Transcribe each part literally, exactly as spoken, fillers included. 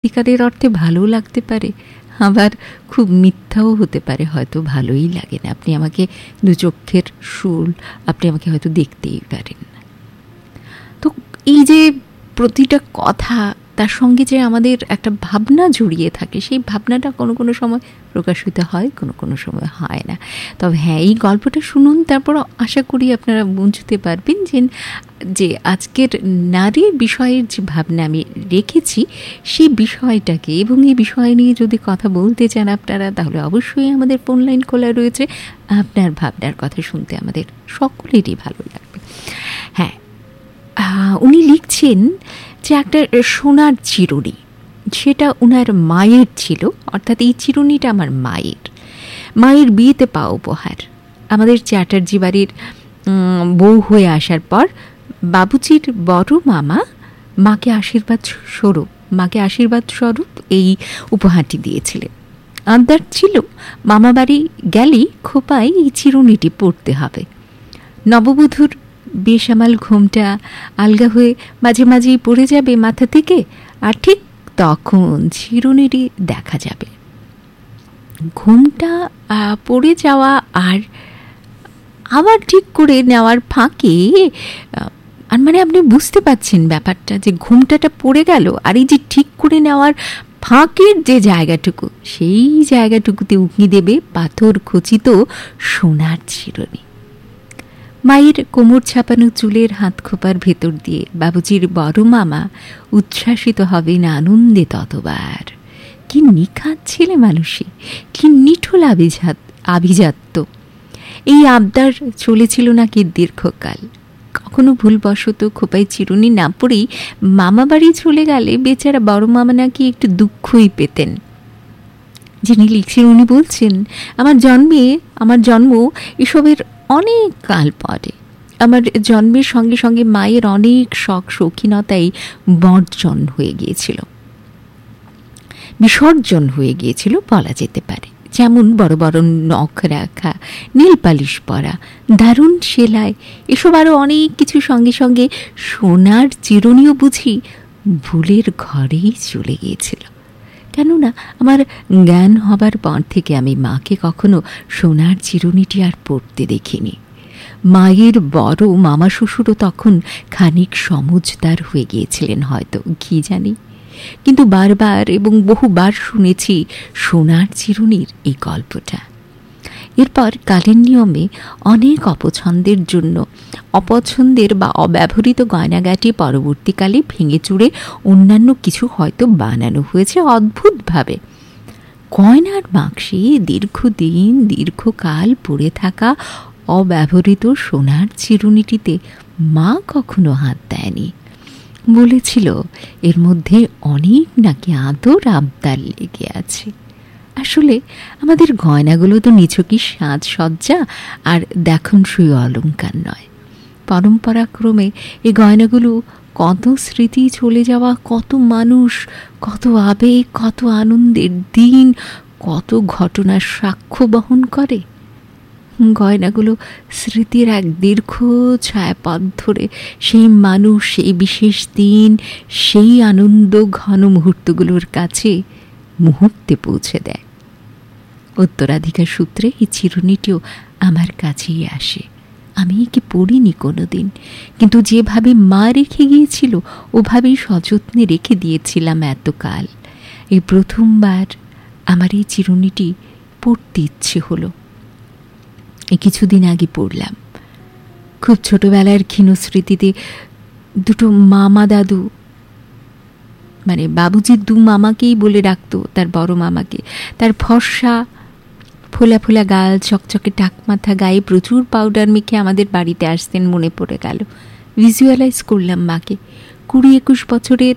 সত্যিকারের অর্থে ভালো লাগতে পারে, আবার খুব মিথ্যাও হতে পারে, হয়তো ভালোই লাগে না। আপনি আমাকে দু চক্ষের শূল, আপনি আমাকে হয়তো দেখতেই পারেন না। তো এই যে প্রতিটা কথা, তার সঙ্গে যে আমাদের একটা ভাবনা জড়িয়ে থাকে, সেই ভাবনাটা কোনো কোনো সময় প্রকাশিত হয়, কোনো কোনো সময় হয় না। তবে হ্যাঁ, এই গল্পটা শুনুন, তারপর আশা করি আপনারা বুঝতে পারবেন যে যে আজকের নারীর বিষয়ের যে ভাবনা আমি রেখেছি, সেই বিষয়টাকে এবং এই বিষয় নিয়ে যদি কথা বলতে চান আপনারা, তাহলে অবশ্যই আমাদের ফোন লাইন খোলা রয়েছে। আপনার ভাবনার কথা শুনতে আমাদের সকলেরই ভালো লাগবে। হ্যাঁ, উনি লিখছেন যে একটা সোনার চিরুনি, সেটা ওনার মায়ের ছিল, অর্থাৎ এই চিরুনিটা আমার মায়ের মায়ের বিয়েতে পাওয়া উপহার। আমাদের চ্যাটার্জি বাড়ির বউ হয়ে আসার পর বাবুচির বড় মামা মাকে আশীর্বাদ স্বরূপ মাকে আশীর্বাদ স্বরূপ এই উপহারটি দিয়েছিলেন। আবদার ছিল মামা বাড়ি গেলেই খোপায় এই চিরুনিটি পরতে হবে। নববধূর বেসামাল ঘুমটা আলগা হয়ে মাঝে মাঝেই পড়ে যাবে মাথা থেকে, আর ঠিক তখন চিরুনিটি দেখা যাবে। ঘুমটা পড়ে যাওয়া আর আবার ঠিক করে নেওয়ার ফাঁকে, আর মানে আপনি বুঝতে পাচ্ছেন ব্যাপারটা, যে ঘুমটাটা পড়ে গেল, আর এই যে ঠিক করে নেওয়ার ফাঁকের যে জায়গাটুকু, সেই জায়গাটুকুতে উঁকি দেবে পাথর খচিত সোনার চিরুনি। মায়ের কোমর ছাপানো চুলের হাত খোপার ভেতর দিয়ে বাবুজির বড় মামা উচ্ছ্বাসিত হবেন আনন্দে ততবার। কি নিখাত ছেলে মানুষই, কি নিঠুল আভিজাত আভিজাত্য। এই আবদার চলেছিল নাকি দীর্ঘকাল। কখনো ভুলবশত খোপায় চিরুনি না পড়েই মামা বাড়ি চলে গেলে বেচারা বড় মামা নাকি একটু দুঃখই পেতেন। যিনি লিখছেন উনি বলছেন, আমার জন্মে আমার জন্ম এসবের অনেক কাল পরে। আমার জন্মের সঙ্গে সঙ্গে মায়ের অনেক শখ শৌখিনতাই বর্জন হয়ে গিয়েছিল, বিসর্জন হয়ে গিয়েছিল বলা যেতে পারে। যেমন বড় বড় নখ রাখা, নীল পালিশ পরা, দারুণ সেলাই, এসব আরও অনেক কিছু। সঙ্গে সঙ্গে সোনার চিরুনিও বুঝি ভুলের ঘরেই চলে গিয়েছিল। কেননা আমার জ্ঞান হবার পর থেকে আমি মাকে কখনো সোনার চিরুনিটি আর পরতে দেখিনি। মায়ের বড় মামা শ্বশুরও তখন খানিক সমজদার হয়ে গিয়েছিলেন হয়তো, কি জানি। কিন্তু বারবার এবং বহুবার শুনেছি সোনার চিরুনির এই গল্পটা। এরপর কালের নিয়মে অনেক অপছন্দের জন্য অপছন্দের বা অব্যবহৃত গয়নাগাটি পরবর্তীকালে ভেঙে চুরে অন্যান্য কিছু হয়তো বানানো হয়েছে অদ্ভুতভাবে। গয়নার বাক্সে দীর্ঘদিন দীর্ঘকাল পড়ে থাকা অব্যবহৃত সোনার চিরুনিটিতে মা কখনো হাত দেয়নি। বলেছিল এর মধ্যে অনেক নাকি আদর আবদার লেগে আছে। আসলে আমাদের গয়নাগুলো তো নিছকই সাজসজ্জা আর দেখনসই অলংকার নয়। পরম্পরাক্রমে এই গয়নাগুলো কত স্মৃতি চলে যাওয়া, কত মানুষ, কত আবেগ, কত আনন্দের দিন, কত ঘটনার সাক্ষ্য বহন করে। গয়নাগুলো স্মৃতির এক দীর্ঘ ছায়াপথ ধরে সেই মানুষ, সেই বিশেষ দিন, সেই আনন্দ ঘন মুহূর্তগুলোর কাছে মুহূর্তে পৌঁছে দেয়। উত্তরাধিকার সূত্রে এই চিরুনিটিও আমার কাছেই আসে। আমি কি পড়িনি কোনো দিন, কিন্তু যেভাবে মা রেখে গিয়েছিল ওভাবেই সযত্নে রেখে দিয়েছিলাম এতকাল। এই প্রথমবার আমার এই চিরুনিটি পড়তে ইচ্ছে হলো। এই কিছুদিন আগে পড়লাম। খুব ছোটবেলার ক্ষীণ স্মৃতিতে দুটো মামা দাদু, মানে বাবুজির দু মামাকেই বলে ডাকতো, তার বড় মামাকে, তার ফর্সা ফোলা ফোলা গাল, চকচকে টাক মাথা, গায়ে প্রচুর পাউডার মেখে আমাদের বাড়িতে আসতেন মনে পড়ে গেল। ভিজুয়ালাইজ করলাম মাকে। কুড়ি একুশ বছরের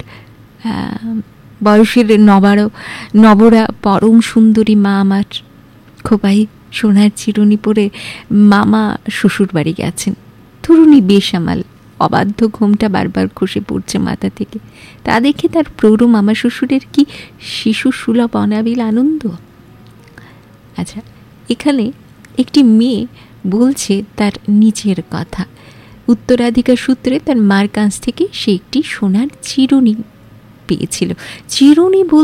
বয়সের নবার নবরা পরম সুন্দরী মা আমার খোপাই সোনার চিরুনি পরে মামা শ্বশুর বাড়ি গেছেন। তরুণী বেসামাল, অবাধ্য ঘুমটা বারবার খসে পড়ছে মাথা থেকে। তা দেখে তার প্রৌঢ় মামা শ্বশুরের কি শিশু সুলভ অনাবিল আনন্দ। আচ্ছা, এখানে একটি মেয়ে বলছে তার নিজের কথা। উত্তরাধিকার সূত্রে তার মার কাছ থেকে সে একটি সোনার চিরুনি পেয়েছিল। চিরুনি বল